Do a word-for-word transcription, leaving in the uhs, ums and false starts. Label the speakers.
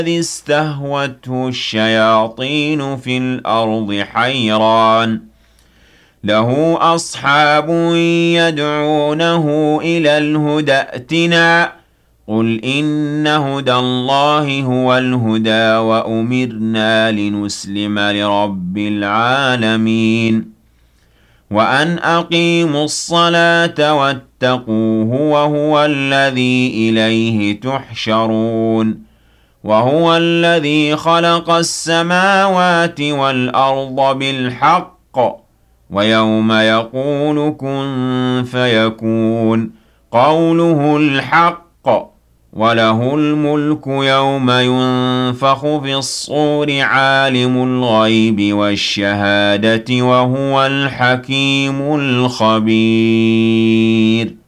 Speaker 1: الذي استهوته الشياطين في الأرض حيران له أصحاب يدعونه إلى الهدى ائتنا قل إن هدى الله هو الهدى وأمرنا لنسلم لرب العالمين وأن أقيموا الصلاة واتقوه وهو الذي إليه تحشرون وهو الذي خلق السماوات والأرض بالحق ويوم يقول كن فيكون قوله الحق وله الملك يوم ينفخ في الصور عالم الغيب والشهادة وهو الحكيم الخبير